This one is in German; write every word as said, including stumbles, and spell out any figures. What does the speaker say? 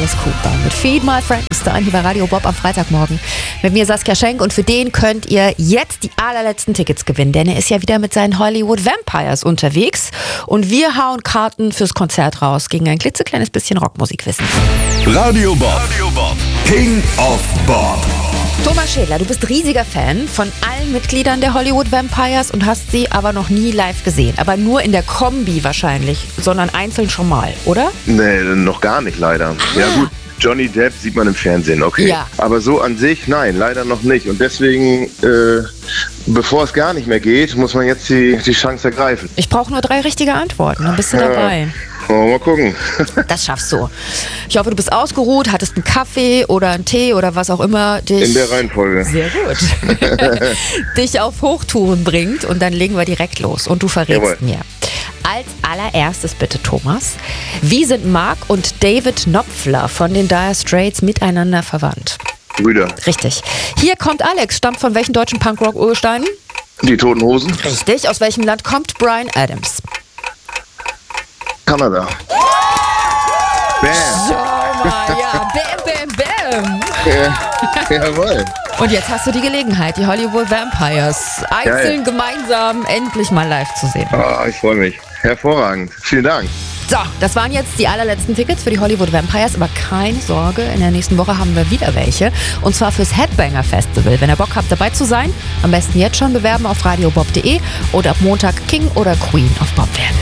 Alice Cooper mit Feed My Frankenstein hier bei Radio Bob am Freitagmorgen. Mit mir Saskia Schenk und für den könnt ihr jetzt die allerletzten Tickets gewinnen, denn er ist ja wieder mit seinen Hollywood Vampires unterwegs und wir hauen Karten fürs Konzert raus gegen ein klitzekleines bisschen Rockmusikwissen. Radio Bob, Radio Bob. King of Bob. Thomas Schädler, du bist riesiger Fan von allen Mitgliedern der Hollywood Vampires und hast sie aber noch nie live gesehen. Aber nur in der Kombi wahrscheinlich, sondern einzeln schon mal, oder? Nee, noch gar nicht leider. Ah. Ja gut, Johnny Depp sieht man im Fernsehen, okay. Ja. Aber so an sich, nein, leider noch nicht. Und deswegen, äh, bevor es gar nicht mehr geht, muss man jetzt die, die Chance ergreifen. Ich brauche nur drei richtige Antworten, dann bist du dabei. Wollen wir mal gucken. Das schaffst du. Ich hoffe, du bist ausgeruht, hattest einen Kaffee oder einen Tee oder was auch immer dich... In der Reihenfolge. Sehr gut. dich auf Hochtouren bringt und dann legen wir direkt los und du verrätst Jawohl. mir. Als allererstes bitte, Thomas, wie sind Mark und David Knopfler von den Dire Straits miteinander verwandt? Brüder. Richtig. Hier kommt Alex, stammt von welchen deutschen Punkrock-Ursteinen? Die Toten Hosen. Richtig. Aus welchem Land kommt Bryan Adams? Kanada. Bam. Schau mal, ja, bam, bam, bam. Ja, jawohl. Und jetzt hast du die Gelegenheit, die Hollywood Vampires einzeln, Geil. gemeinsam endlich mal live zu sehen. Oh, ich freue mich. Hervorragend. Vielen Dank. So, das waren jetzt die allerletzten Tickets für die Hollywood Vampires, aber keine Sorge, in der nächsten Woche haben wir wieder welche. Und zwar fürs Headbanger Festival. Wenn ihr Bock habt, dabei zu sein, am besten jetzt schon bewerben auf radiobob punkt de oder ab Montag King oder Queen auf Bob werden.